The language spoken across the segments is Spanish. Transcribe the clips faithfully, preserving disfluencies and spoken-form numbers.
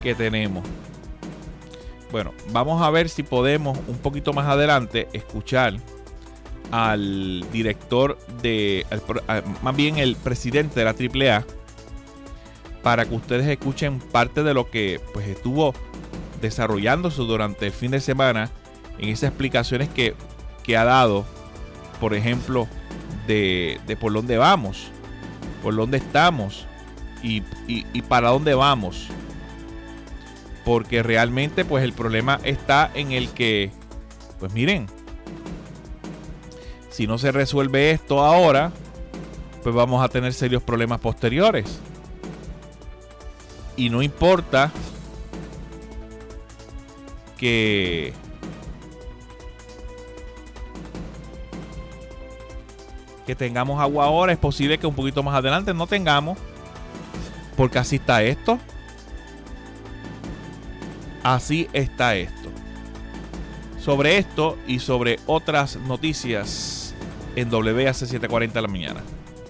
que tenemos. Bueno, vamos a ver si podemos un poquito más adelante escuchar al director de, al, más bien el presidente de la triple A, para que ustedes escuchen parte de lo que pues estuvo desarrollándose durante el fin de semana en esas explicaciones que, que ha dado, por ejemplo, de, de por dónde vamos, por dónde estamos y, y, y para dónde vamos. Porque realmente pues el problema está en el que, pues miren, si no se resuelve esto ahora, pues vamos a tener serios problemas posteriores. Y no importa que que tengamos agua ahora, es posible que un poquito más adelante no tengamos, porque así está esto. Así está esto. Sobre esto y sobre otras noticias en W A C setecientos cuarenta de la mañana.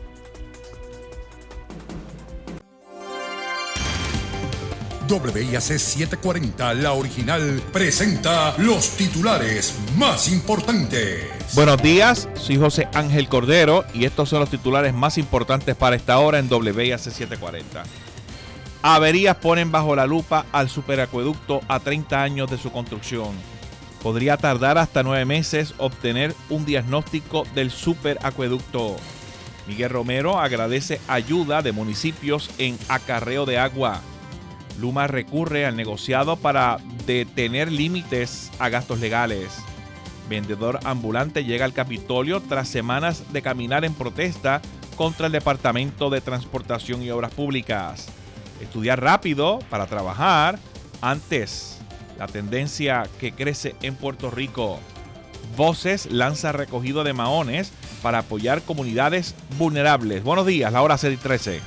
W A C setecientos cuarenta, la original, presenta los titulares más importantes. Buenos días, soy José Ángel Cordero y estos son los titulares más importantes para esta hora en W A C setecientos cuarenta. Averías ponen bajo la lupa al superacueducto a treinta años de su construcción. Podría tardar hasta nueve meses obtener un diagnóstico del superacueducto. Miguel Romero agradece ayuda de municipios en acarreo de agua. Luma recurre al negociado para detener límites a gastos legales. Vendedor ambulante llega al Capitolio tras semanas de caminar en protesta contra el Departamento de Transportación y Obras Públicas. Estudiar rápido para trabajar antes. La tendencia que crece en Puerto Rico. Voces lanza recogido de maones para apoyar comunidades vulnerables. Buenos días, la hora seis y trece.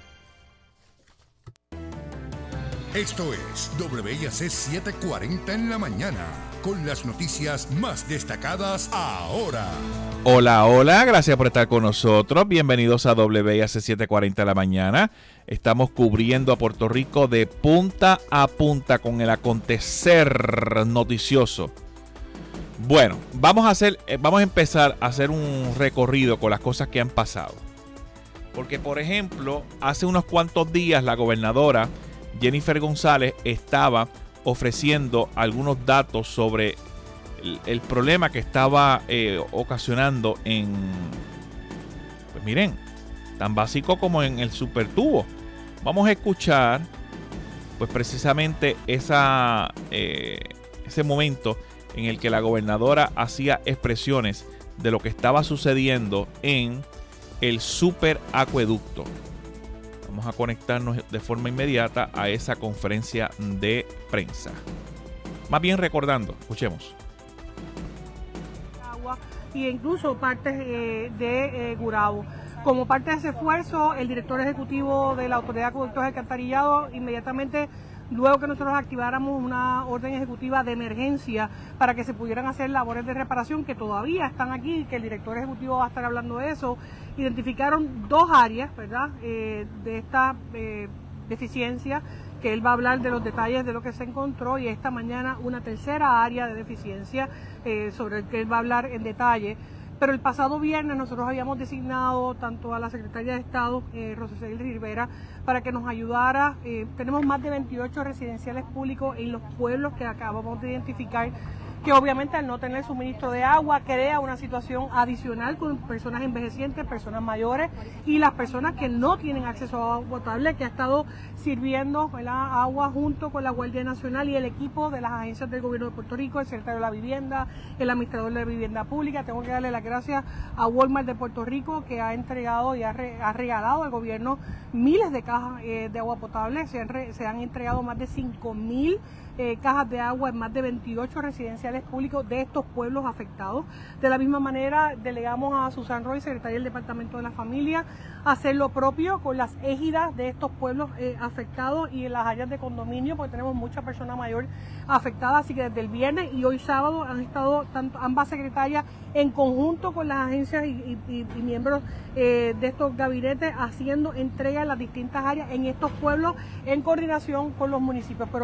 Esto es W A C setecientos cuarenta en la mañana, con las noticias más destacadas ahora. Hola, hola, gracias por estar con nosotros. Bienvenidos a W A C setecientos cuarenta en la mañana. Estamos cubriendo a Puerto Rico de punta a punta con el acontecer noticioso. Bueno, vamos a hacer, vamos a empezar a hacer un recorrido con las cosas que han pasado. Porque, por ejemplo, hace unos cuantos días la gobernadora Jennifer González estaba ofreciendo algunos datos sobre el, el problema que estaba eh, ocasionando en, pues miren, tan básico como en el supertubo. Vamos a escuchar, pues precisamente esa, eh, ese momento en el que la gobernadora hacía expresiones de lo que estaba sucediendo en el superacueducto. Vamos a conectarnos de forma inmediata a esa conferencia de prensa. Más bien recordando, escuchemos. Agua y incluso partes eh, de eh, Gurabo. Como parte de ese esfuerzo, el director ejecutivo de la Autoridad de Acueductos y Alcantarillado inmediatamente, luego que nosotros activáramos una orden ejecutiva de emergencia para que se pudieran hacer labores de reparación que todavía están aquí, que el director ejecutivo va a estar hablando de eso, identificaron dos áreas, ¿verdad?, eh, de esta eh, deficiencia, que él va a hablar de los detalles de lo que se encontró, y esta mañana una tercera área de deficiencia eh, sobre el que él va a hablar en detalle. Pero el pasado viernes nosotros habíamos designado tanto a la Secretaria de Estado, eh, Rosicel Rivera, para que nos ayudara. Eh, tenemos más de veintiocho residenciales públicos en los pueblos que acabamos de identificar, que obviamente al no tener suministro de agua crea una situación adicional con personas envejecientes, personas mayores y las personas que no tienen acceso a agua potable, que ha estado sirviendo, ¿verdad?, agua junto con la Guardia Nacional y el equipo de las agencias del Gobierno de Puerto Rico, el secretario de la Vivienda, el administrador de la Vivienda Pública. Tengo que darle las gracias a Walmart de Puerto Rico, que ha entregado y ha, re, ha regalado al gobierno miles de cajas eh, de agua potable. Se han, re, se han entregado más de cinco mil Eh, cajas de agua en más de veintiocho residenciales públicos de estos pueblos afectados. De la misma manera, delegamos a Susan Roy, secretaria del Departamento de la Familia, a hacer lo propio con las égidas de estos pueblos eh, afectados y en las áreas de condominio, porque tenemos mucha persona mayor afectada. Así que desde el viernes y hoy sábado han estado tanto, ambas secretarias en conjunto con las agencias y, y, y miembros eh, de estos gabinetes haciendo entrega en las distintas áreas en estos pueblos en coordinación con los municipios. Pero